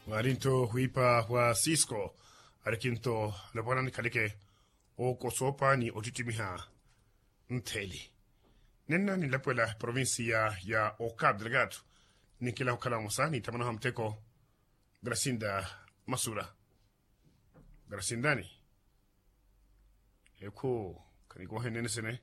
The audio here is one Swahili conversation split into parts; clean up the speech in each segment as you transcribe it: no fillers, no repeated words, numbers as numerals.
Marinto huipa wa Cisco arikinto lebona ni kalike o kosopa ni otitimiha nteli. Nena ni lepuela provincia ya Ocab Delgado ni kila ukala musani tamana hamteko Gracinda Masura. Gracindani. Eko kaniko henene sene.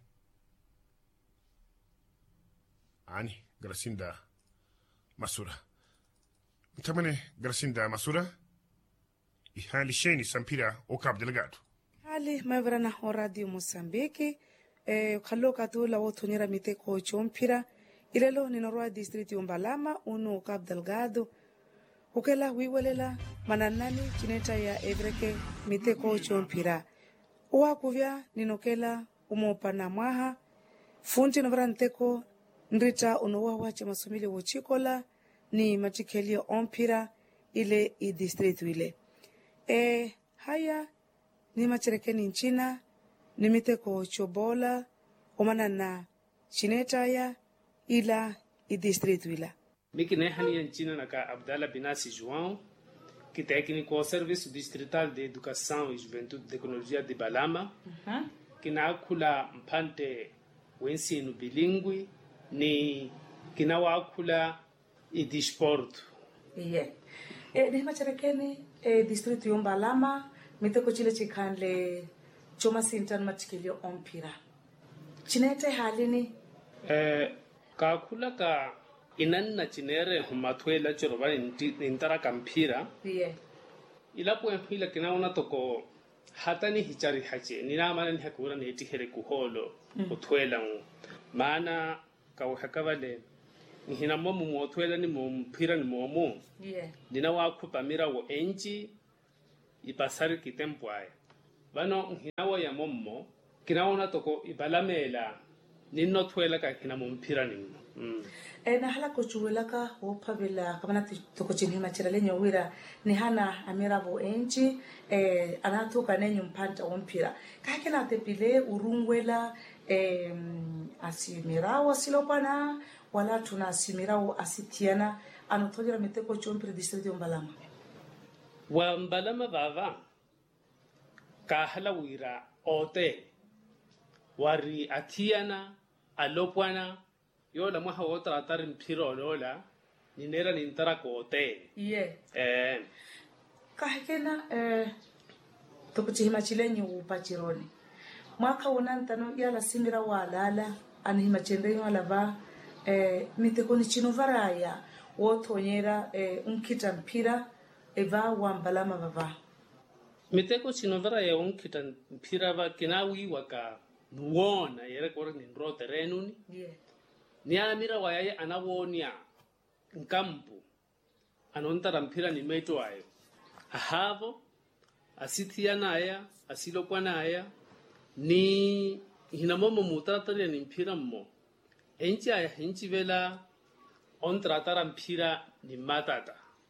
Ani Gracinda Masura. Mtamane Gracinda Masura ihali sheni sampira Ocab Delgado. Hali mavrana ho radio Mosambiki khaloka tula wothonyera miteko chompira ilelo ninorwa district Umbalama unu Ocab Delgado ukela wiwelela mananani chineta ya evreke miteko chompira uwakuvya ninokela umopana mwaha funti novra nteko ndrita unowawa cha masumili wochikola ni matikelio ompira ile i district ile haya ni macherekeni nchina ni miteko chobola omana na chineta ya ila i district ile Miki nehani nchina naka Abdallah Binasi João, que técnico ao Serviço Distrital de Educação e Juventude e Tecnologia de Balama, que na akula mpante o ensino bilíngue, ni que na akula e desporto. Iye. Ni macherekeni district Umbalama miteko chile chikanle choma sintan matikilio ompira. Chinete halini? Ka akula ka inanna chinere humatwela choroba intara kampira. Iye. Ilapo hila kinaona toko hata ni hichari hache nina maana ni hakura ni etihere kuholo utwela maana ka uhakavale ni hina momu utwela ni mpira ni momu nina wakupa mira wo enji ipasari kitempo aya bano hina wa ya momu kinaona toko ibalamela nino twela ka hina mpira ni na hala kuchuwela ka wopavela kamana toko chini machirale nyowira ni hana amira bo enchi anatoka nenyu mpanta wompira kakena tepile urungwela asimirawo silopana wala tuna asimirawo asitiana anotojera miteko chompira district Umbalama wa Mbalama bava ka hala wira ote wari atiana alopwana yola mwaha wotra atari mpiro lola ninera nintara kote kahekena tokuchihima chilenyi upachironi mwaka unantano yala simira walala anihima chendenyo alava miteko ni chino varaya wothonyera unkita mpira eva wa Mbalama bava miteko chino varaya unkita mpira va kinawi waka nuona yere kore nindro terenuni ni amira wayaye anawonia nkampu anontara mpira ni meito ayo ahavo asitiana aya asilokwana aya ni hinamomo mutatari ni mpira mmo enchi aya henchi vela ontratara mpira ni matata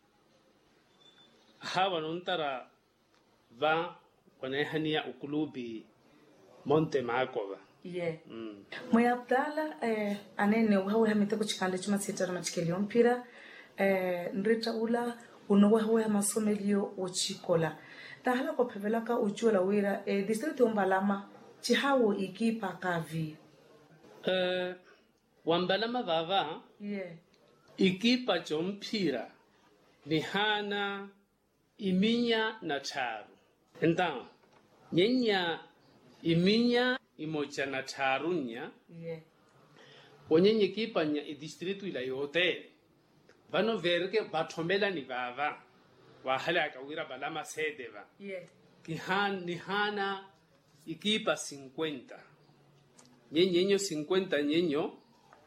ahava nontara va wanehania ukulubi Monte Makova Moya Abdala anene uhawe miteko chikande chuma sitara machikeli mpira nrita ula unowe masomelio ochikola tahala ko phevelaka uchola wira district Umbalama chihawo ikipa kavi Wambalama bava ikipa chompira ni hana iminya na taru entao nyenya iminya imocha na tarunya onyenye kipanya distritu ila yote vano verke bathomela ni bava wahala ka wira Balama sedeva ni hana ikipa 50 nyenyo 50 nyenyo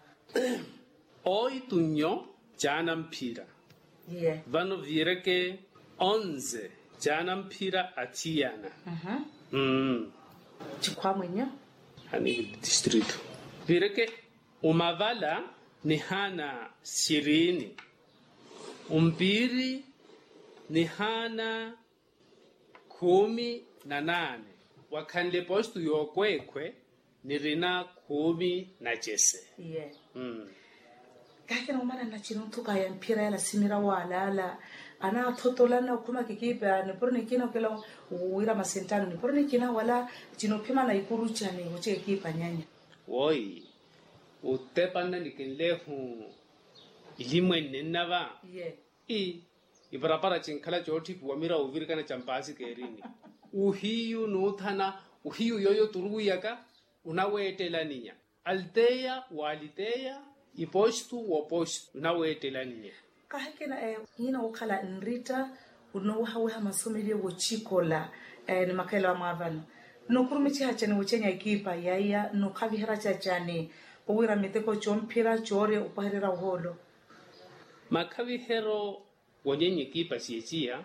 oi tunyo jana mpira vano vireke 11 jana mpira atiana chikwamwenyo hani district vireke umavala ni hana 20 umpiri ni hana 18 wakhanle postu yokwekwe ni rina 10 na jese kake na umana na chino tuka ya mpira ya la simira wala ana thotolana kuma kikipa ne porne kina kela uira masentano ne porne kina wala chino pima na ikuru chane uche kipa nyanya woi utepana nikinlehu ilimwe nenava ibarabara chinkala choti kuamira uvirikana champasi kerini uhiyu nuthana uhiyu yoyo turuyaka unawetela ninya alteya waliteya ipostu wopostu unawetela ninya kahekena hina ukhala nrita unohawe masomeli wochikola ni makela mavano nokurumichi hachane wochenya ikipa yaya no khavihera chachane uwira miteko chompira chore upaherera uholo makhavihero wonyenye kipa siechia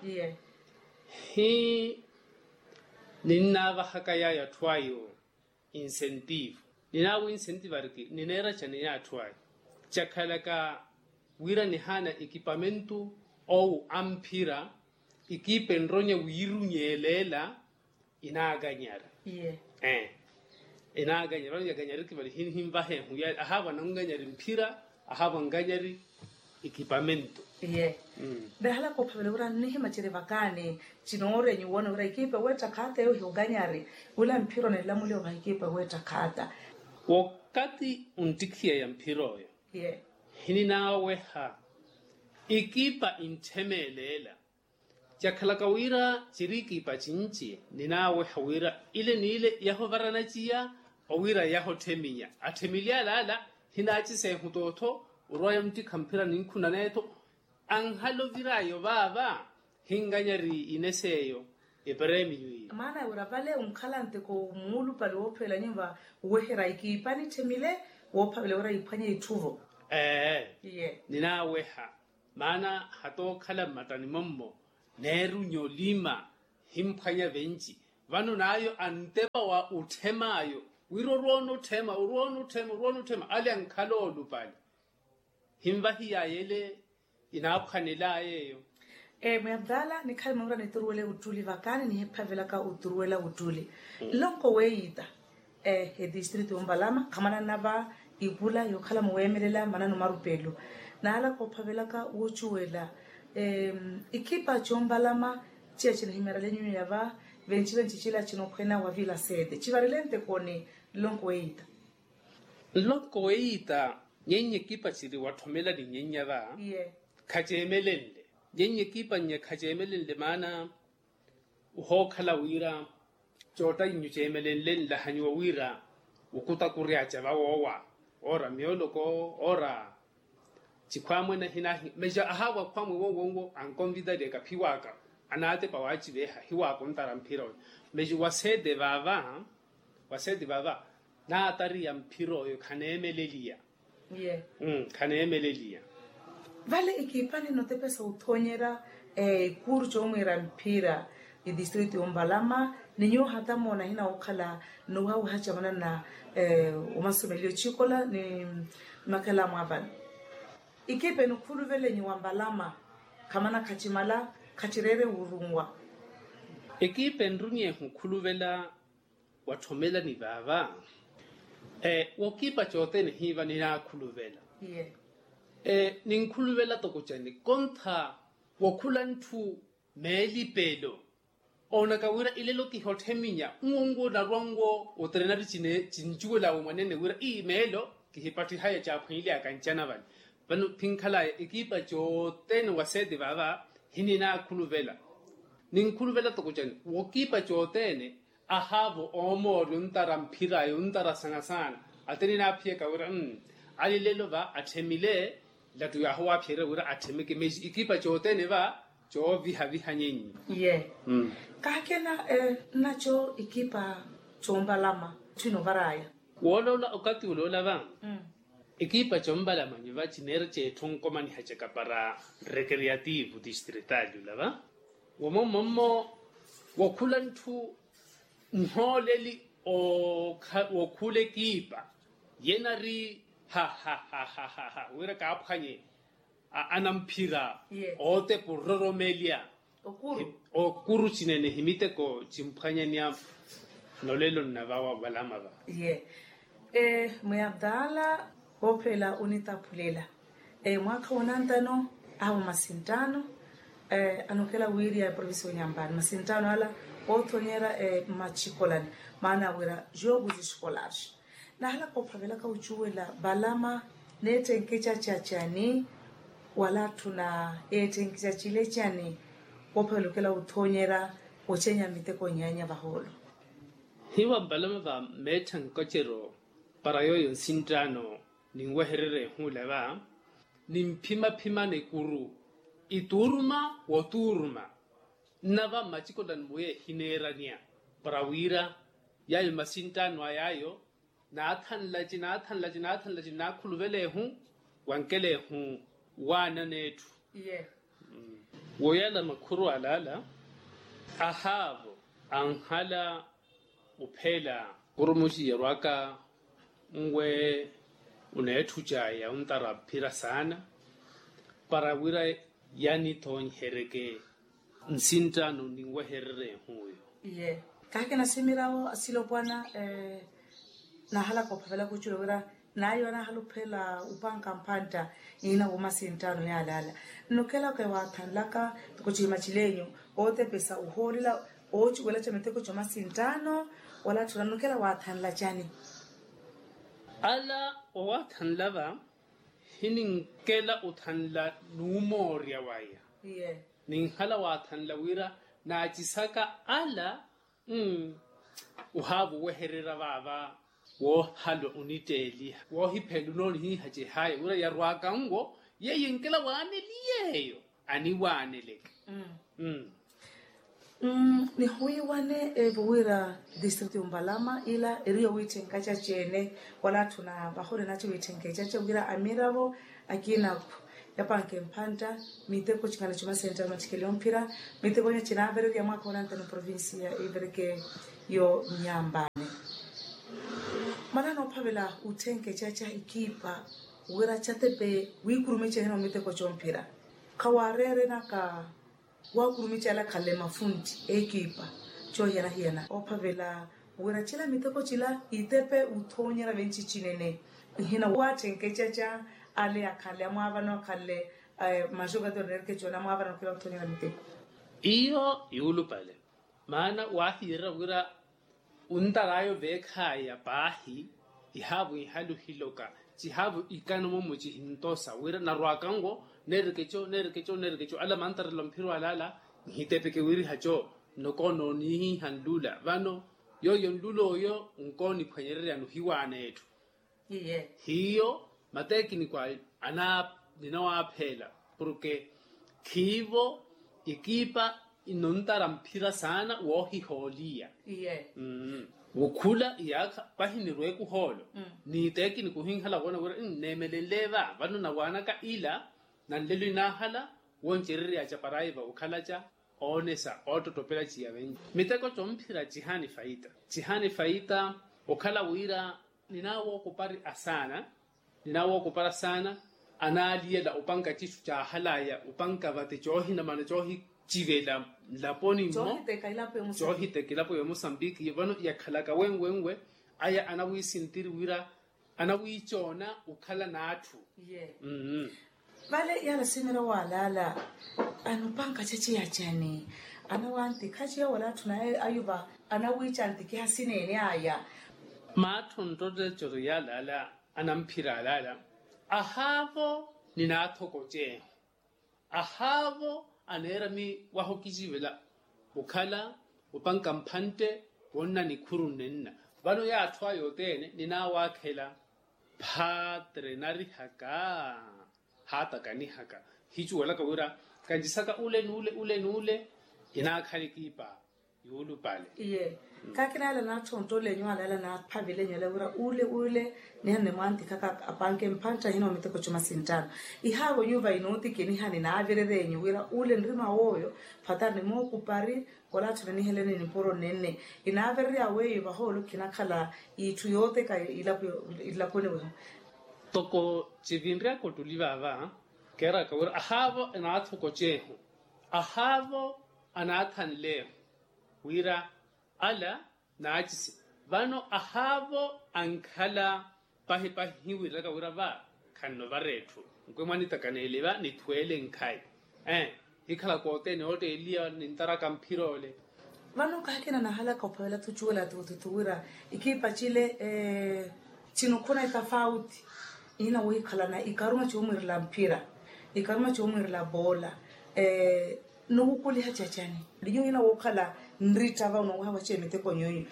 hi ninava hakaya ya twayo incentive ninawo incentive ariki ninera chane ya twayo chakalaka wira ni hana equipamento ou ampira ikipe nronye wirunyelela inaganyara inaganyara yaganyara kibali himbahe huya ahaba nanganyari mpira ahaba nganyari equipamento behala ko phabele ura nihi machere bakane chinore nyi wona ura ikipe weta khata yo huganyari ula mpiro ne lamule wa ikipe weta khata wakati untikia ya mpiro yo hini nawe ha ikipa intemelela jakhalaka wira chiriki pa chinchi ninawe hawira ile nile yaho varanachiya awira yaho teminya athemilia lala hinachi se hutoto uroya mti kampira ninkuna neto anghalo virayo baba hinganyari ineseyo epremi mana ura vale unkhalante ko mulu pale wophela nyimba wehera ikipa ni temile wophele ura iphanye ithuvo ninawe ha mana hato khala matani mommo neru nyolima himphanya venchi vanu nayo antepa wa uthemayo wiro rono thema ali ankhalo lupali himbahi yayele inaphanela yeyo mwadala ni khali mura ni turuwele utuli vakani ni hephavela ka uturuwela utuli lonko weita he district umbalama khamana nava ibula yokhala muwemelela manano marupelo nala ko phavela ka uchuwela ikipa chombalama chiachina himera lenyu yava venchi chila chino khwena wa vila sede chivarelente kone lonko weita nyenye kipa chiri wathomela ni nyenya va khajemelende nyenye kipa nye khajemelende mana uhokhala wira chota nyuchemelende la hanywa wira ukuta kuriacha vawowa ora mioloko ora chikwamwe na hinahi meja ahawa kwamwe wongo ankonvida de kapiwaka anate pawachi beha hiwa kontara mpiro meja wasede baba na atari ya mpiro yo khanemelelia khanemelelia vale ikipani notepesa uthonyera kuru chomwera mpira i district umbalama ninyo hata mona hina ukhala no ha hachamana na umasomelio chikola ni makala mwabana ikipe nukhulu vele nyi wambalama khamana khachimala khachirere urungwa ikipe ndrunye khulu vela wathomela ni baba wokipa chote ni hiva ni na khulu vela ninkhulu vela tokochani kontha wokhula nthu meli pelo ona kawira ilelo ki hotheminya ngongo na rongo otrena ri chinchuela mwanene wira melo ki hipati haya cha phili akanchana bani banu pinkhala ekipa chote ni wasede baba hinina khuluvela ninkhuluvela tokuchani wokipa chote ne ahavo omo runtara mphira yuntara sangasana atenina phie kawira alilelo ba athemile latu ya huwa phere wira athemike meji ikipa chote ne ba cho viha nyenyi kakena nacho ikipa chombalama twino varaya wolola okati ulola ba ikipa chombalama nyiva chinere che thonkomani hacheka para recreativo distrital lava womomo wokhula nthu nholeli wokhule kipa yenari ha wira ka aphanye anamphira ote pororomelia okuru chinene himite ko chimphanya nya nolelo navawa balama ba muyabdala hophela unitaphulela mwaka unantano au masintano anokela wiri ya provinsi Nyambani masintano ala otonyera machikolani maana wira jogu ziskolars na hala ko pavela ka uchuwela balama netenkecha chachani wala tuna etenkecha chile chani kopelokela utonyera ochenya miteko nyanya baholo hiwa balama ba metan kochero para yoyo sintano ningweherere huleva nimpima ne kuru ituruma woturuma nava machikolan moye hinerania parawira yayo masintano ayayo na thanlaji na khuluvele hu wankele hu wana netu woyala makhuru alala ahavo anhala uphela kurumushi yerwaka ngwe unetujaya untara phira sana para wira yani ton hereke nsintano ningwe herere huyo kake na semirawo asilo bwana na hala ko pavela kuchulora nayo na haluphela upanka mpanta ina umasintano ya lala nokela ke wathanlaka kuchima chilenyo ote pesa uhorila ochu wala chameteko choma sintano wala tulanokela wathanla chani ala wathanlava hininkela uthanla numoria waya ninhala wathanla wira na chisaka ala uhabu weherera baba wo halo uniteli wo hipelu no hi haje hai ura ya rwakango ye yinkela wane liyeyo ani wane lek ni hui wane buwira district Mbalama ila rio witenga cha chene wala tuna bahore nacho witenga cha wira amiravo akina yapanke mpanta miteko chikana chuma center matikele mpira miteko nya china bere ya mwaka wana tano provinsi ya ibereke yo Nyambani manano pavela utenke chacha ikipa wira chatepe wikurumeche heno miteko chompira kawarere naka wakurumeche ala kale mafundi ekipa cho yana hiana opavela wira chila miteko chila itepe utonyera benchi chinene hina watenke chacha ale akale amwavano akale majogador nerke chona amwavano kila utonyera miteko iyo yulu pale maana wahira wira untarayo bekhaya bahi ihabu ihalu hiloka jihabu ikano momuji hintosa wira narwakango nerkecho ala mantar lampiru alala hitepeke wiri hacho nokono ni handula vano yo yondulo yo unkoni phanyerere anu hiwane etu hiyo mateki ni kwa ana ninawaphela porque khivo ikipa inontara mpira sana wohi holia wukhula yaka pahinirwe ku holo ni teki ni kuhinhala bona wora nemeleleva vanu na wana ka ila nanlelu inahala woncherere ya chaparaiva ukhalacha onesa ototopela chiya venyi miteko chomphira jihani faita ukhala wira ninawo kupara sana analiela upanka chishu cha halaya upanka vate chohi na mana chohi chivela laponi mo chohi tekilapo ya Mozambique yevano yakhalaka wenwe aya anawisintiri wira anawichona ukhala nathu vale yala simira walala anupanka cheche ya chani anawanti kache wala tuna ayuba anawicha antiki hasinene aya mathontote choro yalala anamphira alala ahavo ninathokoche ahavo anerami wahokijivela ukhala upanka mphante wonna nikhuru nenna vano ya athwa yotene ninawakhela phatre nari haka hata kani haka hichu wala kawira kanjisaka ule nule inakhalikipa yulu pale kakina ala na tonto lenyo ala na phabele nyele wira ule ni hane mwanti kaka apanke mpanta hino miteko chuma sintano ihago yuva inoti kini hani na avirere nyu wira ule ndrima woyo patani mo kupari kola tuni helene ni poro nene ina avirere awe yuva holo kina kala itu yote ka ilapone weho toko chivinria kotuliva ava kera kawira ahavo anatho kocheho ahavo anathan leo wira ala najisi vano ahavo ankhala pahi wira ka wira va khanno varethu nkwemani takaneleva ni thuele nkhai ikhala kote ne ote elia nintara kampirole vano kahakena na hala ka phela tuchuela tutuwira ikipa chile chino khona tofauti ina wo ikhala na ikaruma chomwirla mpira ikaruma chomwirla bola no ukuli hachachani liyo ina wo khala nrita va no wa chemete konyoyo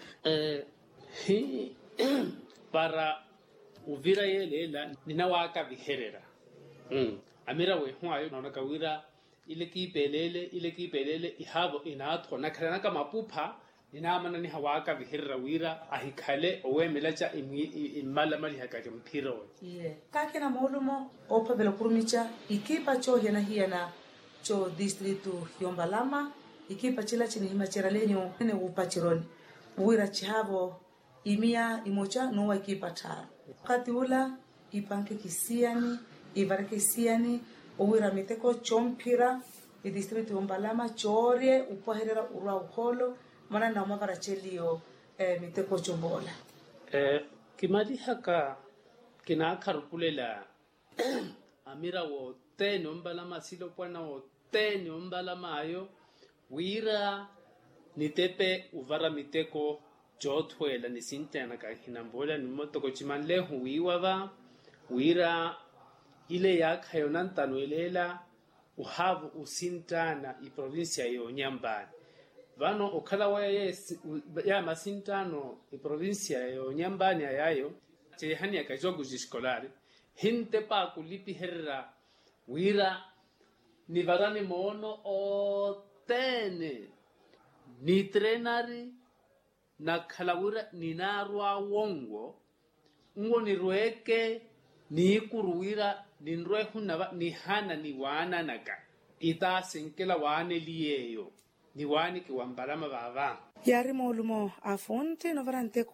para uvira yelela nina waka viherera amira we hwayo na kawira ile kipelele ihabo inatho na kana kama pupha inamana ni hawaka viherera wira ahikhale owemelacha imala mali hakake mpiro kakena molumo ophabela kurumicha ikipa cho hena hiena cho distritu yombalama ikipa chila chini himachera lenyo ne upachironi wira chihabo imia imocha no wa ikipa taro kati ula ipanke kisiani ivarke kisiani owira miteko chompira i distritu yombalama chorie upoherera urwa uholo mana na mavara chelio miteko chombola kimadi haka kina kharupulela amira wo teno mbalama silo pwana wo teno mbalama ayo wira nitepe uvara miteko jothwela nisintana ka hinambola nimotoko chimanle huiwa wira ile yakhayona ntanwelela uhavu usintana i provincia yo Nyambani vano okhala waya ya masintano i provincia yo Nyambani ayayo chehani ya kajogu jiskolari hinte pa kulipi herra wira ni varani mono o tene ni trenari na khalawira ni narwa wongo ni rueke ni kuruwira ni nrwehu ni hana ni wana naka ita senkela wane liyeyo ni wani ki wambalama baba yari molumo afonte no varante